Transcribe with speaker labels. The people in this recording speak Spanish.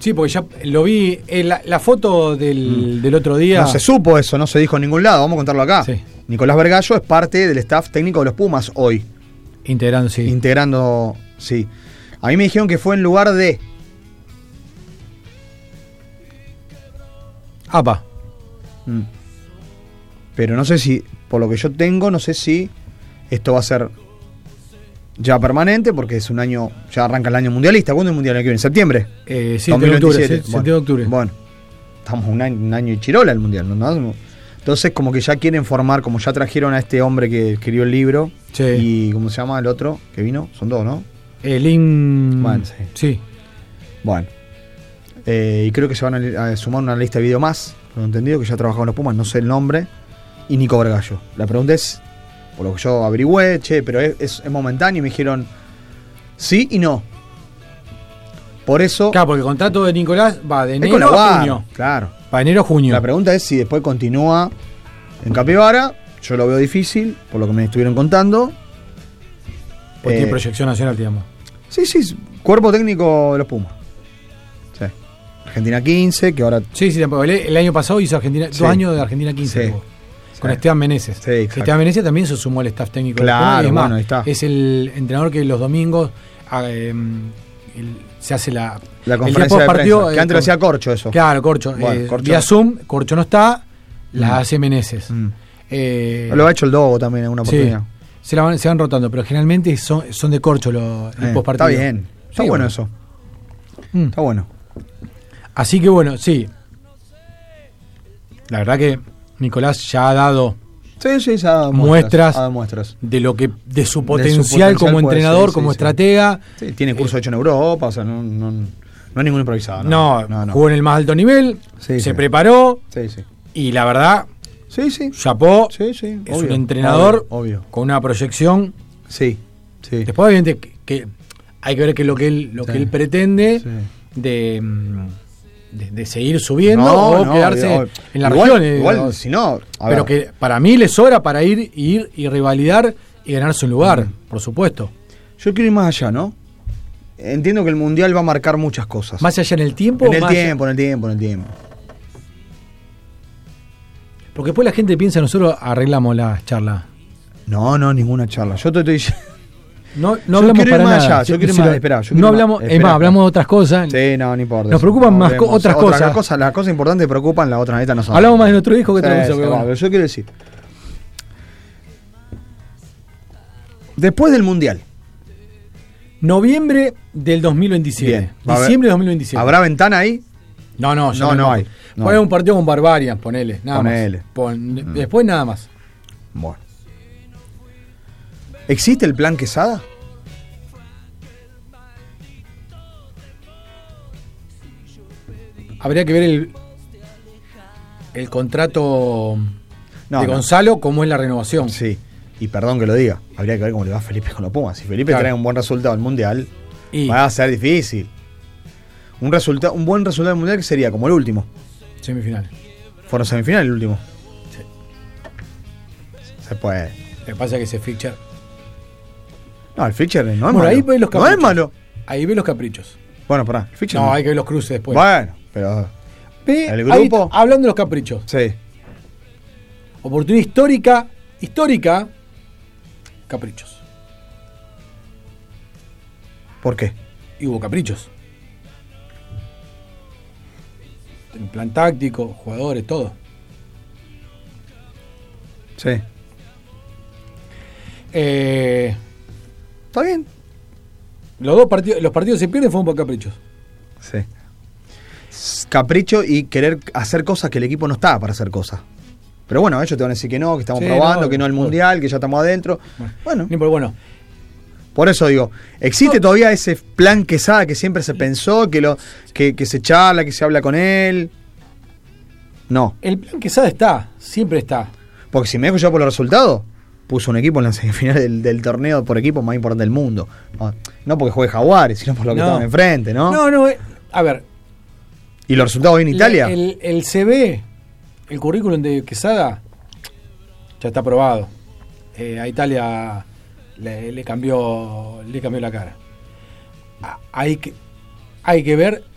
Speaker 1: Sí, porque ya lo vi, la foto del otro día.
Speaker 2: No se supo eso, no se dijo en ningún lado, vamos a contarlo acá.
Speaker 1: Sí.
Speaker 2: Nicolás Vergallo es parte del staff técnico de los Pumas hoy.
Speaker 1: Integrando,
Speaker 2: sí. A mí me dijeron que fue en lugar de...
Speaker 1: APA.
Speaker 2: Pero no sé si, por lo que yo tengo, no sé si esto va a ser ya permanente, porque es un año, ya arranca el año mundialista. ¿Cuándo es el mundial? ¿En septiembre?
Speaker 1: Sí, 2027. De octubre.
Speaker 2: Bueno, estamos un año y chirola el mundial, ¿no? Entonces como que ya quieren formar, como ya trajeron a este hombre que escribió el libro,
Speaker 1: sí.
Speaker 2: Y ¿cómo se llama el otro que vino? Son dos, ¿no?
Speaker 1: Bueno, sí.
Speaker 2: Bueno, y creo que se van a sumar una lista de video más, lo he entendido, que ya trabajaba en los Pumas, no sé el nombre, y Nico Vergallo. La pregunta es, por lo que yo averigüé, pero es momentáneo, y me dijeron sí y no. Por eso...
Speaker 1: Claro, porque el contrato de Nicolás va de enero a junio.
Speaker 2: Claro.
Speaker 1: Va de enero a junio.
Speaker 2: La pregunta es si después continúa en Capibara. Yo lo veo difícil, por lo que me estuvieron contando.
Speaker 1: Porque tiene proyección nacional, digamos.
Speaker 2: Sí, cuerpo técnico de los Pumas. Sí. Argentina 15, que ahora...
Speaker 1: Sí, el año pasado hizo Argentina, 2 años de Argentina 15.
Speaker 2: Sí.
Speaker 1: Con Esteban Meneses.
Speaker 2: Sí, exacto.
Speaker 1: Esteban Meneses también se sumó al staff técnico.
Speaker 2: Claro,
Speaker 1: es más,
Speaker 2: bueno, ahí está.
Speaker 1: Es el entrenador que los domingos se hace la
Speaker 2: conferencia de prensa, que antes lo hacía Corcho eso.
Speaker 1: Claro, Corcho.
Speaker 2: Bueno, Corcho.
Speaker 1: Vía Zoom, Corcho no está, la hace Meneses.
Speaker 2: Lo ha hecho el Dogo también en una oportunidad.
Speaker 1: Sí, se van rotando, pero generalmente son de Corcho el postpartido.
Speaker 2: Está bien, está bueno eso. Está bueno.
Speaker 1: Así que bueno, sí. La verdad que Nicolás ya ha dado muestras de lo que de su potencial como entrenador, como estratega.
Speaker 2: Sí, tiene curso hecho en Europa, o sea, no es ningún improvisado.
Speaker 1: No, jugó en el más alto nivel, se preparó y la verdad, chapó, es obvio, un entrenador
Speaker 2: obvio.
Speaker 1: Con una proyección.
Speaker 2: Sí.
Speaker 1: Después obviamente que hay que ver que lo que él pretende de seguir subiendo o quedarse en la región.
Speaker 2: Igual, si no...
Speaker 1: Pero que para mí le sobra para ir y rivalidar y ganarse un lugar, por supuesto.
Speaker 2: Yo quiero ir más allá, ¿no? Entiendo que el Mundial va a marcar muchas cosas.
Speaker 1: ¿Más allá en el tiempo?
Speaker 2: En el tiempo.
Speaker 1: Porque después la gente piensa, nosotros arreglamos la charla.
Speaker 2: No, ninguna charla. Yo te estoy diciendo...
Speaker 1: No hablamos para nada.
Speaker 2: Yo quiero más, espera.
Speaker 1: No hablamos, es más, hablamos de otras cosas.
Speaker 2: Sí, no importa.
Speaker 1: Nos preocupan más otras cosas.
Speaker 2: Las cosas importantes preocupan, las otras netas no son.
Speaker 1: Hablamos más de nuestro hijo que otra cosa.
Speaker 2: Pero yo quiero decir. Después del Mundial.
Speaker 1: Noviembre del 2027.
Speaker 2: Bien.
Speaker 1: Diciembre de 2027.
Speaker 2: ¿Habrá ventana ahí?
Speaker 1: No hay. Poner un partido con Barbarian, ponele. Nada más. Después nada más.
Speaker 2: Bueno. ¿Existe el plan Quesada?
Speaker 1: Habría que ver el contrato de Gonzalo, cómo es la renovación.
Speaker 2: Sí, y perdón que lo diga, habría que ver cómo le va a Felipe con los Pumas. Si Felipe trae un buen resultado al Mundial, va a ser difícil. Un buen resultado del Mundial que sería como el último.
Speaker 1: Semifinal.
Speaker 2: Fueron semifinal el último.
Speaker 1: Sí.
Speaker 2: Se puede.
Speaker 1: Lo que pasa es que ese fixture...
Speaker 2: No, el fixture no es malo.
Speaker 1: Ahí ves los caprichos.
Speaker 2: No es malo.
Speaker 1: Ahí ves los caprichos.
Speaker 2: Bueno, pará. El fixture
Speaker 1: hay que ver los cruces después.
Speaker 2: Bueno, pero...
Speaker 1: El grupo... Ahí, hablando de los caprichos.
Speaker 2: Sí.
Speaker 1: Oportunidad histórica, caprichos.
Speaker 2: ¿Por qué?
Speaker 1: Y hubo caprichos. En plan táctico, jugadores, todo.
Speaker 2: Sí. Está bien.
Speaker 1: Los partidos se pierden fueron por caprichos.
Speaker 2: Sí. Capricho y querer hacer cosas que el equipo no estaba para hacer cosas. Pero bueno, ellos te van a decir que no, que estamos probando, que no el Mundial, que ya estamos adentro. Bueno. Por eso digo, ¿existe todavía ese plan Quesada que siempre se pensó, que se charla, que se habla con él? No.
Speaker 1: El plan Quesada siempre está.
Speaker 2: Porque si me dejo yo por los resultados, puso un equipo en la semifinal del torneo por equipo más importante del mundo. No porque juegue Jaguares, sino por lo que estaban enfrente, ¿no?
Speaker 1: No, a ver.
Speaker 2: ¿Y los resultados hoy en Italia?
Speaker 1: El CV, el currículum de Quesada, ya está aprobado. A Italia le cambió la cara. Hay que ver